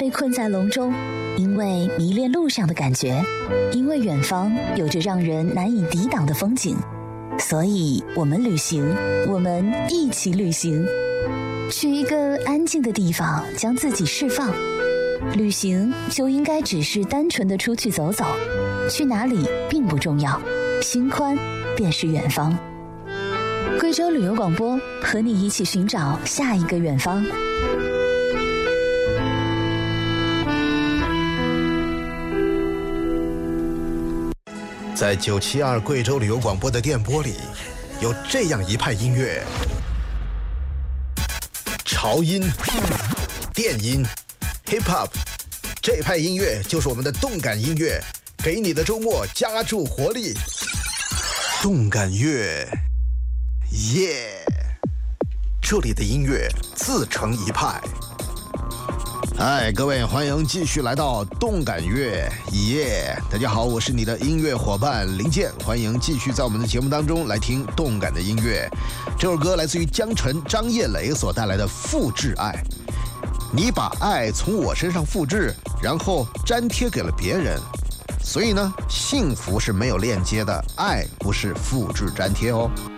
被困在笼中，因为迷恋路上的感觉，因为远方有着让人难以抵挡的风景，所以我们旅行，我们一起旅行，去一个安静的地方，将自己释放。旅行就应该只是单纯的出去走走，去哪里并不重要，心宽便是远方。贵州旅游广播，和你一起寻找下一个远方。 在972贵州旅游广播的电波里，有这样一派音乐：潮音、电音、hip hop， 这派音乐就是我们的动感音乐，给你的周末加注活力。动感乐，耶！这里的音乐自成一派。嗨，各位，欢迎继续来到动感乐，耶！大家好，我是你的音乐伙伴林健，欢迎继续在我们的节目当中来听动感的音乐。这首歌来自于江晨、张叶磊所带来的《复制爱》。你把爱从我身上复制，然后粘贴给了别人，所以呢，幸福是没有链接的，爱不是复制粘贴哦。